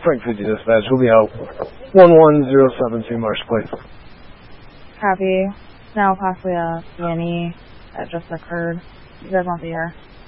Frank 50 dispatch. We'll be out 11072 Marsh Place. Copy. Now possibly a C&E that just occurred. You guys want the air?